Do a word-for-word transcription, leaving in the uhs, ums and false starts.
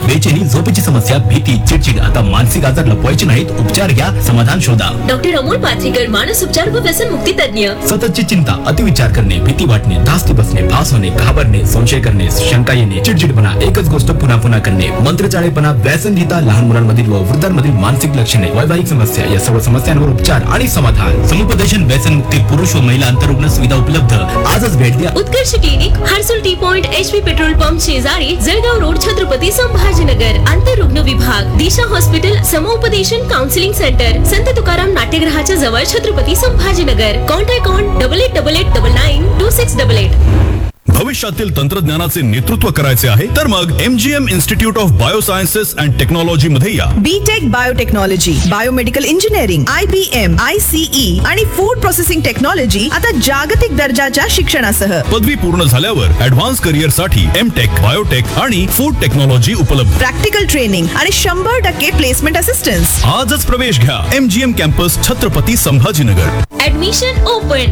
बेचैनी, झोपेची समस्या, भीती, चिडचिड आता मानसिक आजार लपवायचे नाहीत, उपचार घ्या, समाधान शोधा. डॉक्टर अमोल पाथरीकर, मानस उपचार व व्यसन मुक्ती तज्ञ. सततची चिंता, अतिविचार करणे, भीती वाटणे, धास्ती बसणे, भास होणे, घाबरणे, संशय करणे, शंका येणे, चिडचिडपणा, एकच गोष्ट पुन्हा पुन्हा करणे, मंत्रचाळेपणा, व्यसनहिता, लहान मुलांमधील व वृद्धांमधील मानसिक लक्षणे, वैवाहिक समस्या या सर्व समस्यांवर उपचार आणि समाधान. समुपदेशन, व्यसन मुक्ती, पुरुष व महिला अंतरुग्ण सुविधा उपलब्ध. आजच भेट द्या. उत्कर्ष clinic, Harsul T point, H P petrol pump शेजारी, जळगाव रोड, छत्रपती संभाजीनगर. अंतरुग्ण विभाग, दिशा हॉस्पिटल, समुपदेशन काउन्सिलिंग सेंटर, संत तुकाराम नाट्यगृहाच्या जवळ, Chhatrapati Sambhajinagar. Contact on double eight double eight double nine to six double eight. भविष्यातील तंत्रज्ञानाचे नेतृत्व करायचे आहे तर मग MGM institute of बायोसायन्सेस and technology मध्ये या. BTech biotechnology, biomedical engineering, IBN, ICE आणि फूड प्रोसेसिंग टेक्नॉलॉजी आता जागतिक दर्जाच्या शिक्षणासह पदवी पूर्ण झाल्यावर ऍडव्हान्स करिअर साठी एमटेक, बायोटेक आणि फूड टेक्नॉलॉजी उपलब्ध. प्रॅक्टिकल ट्रेनिंग आणि शंभर टक्के प्लेसमेंट असिस्टन्स. आजच प्रवेश घ्या MGM campus, Chhatrapati Sambhajinagar. Admission open.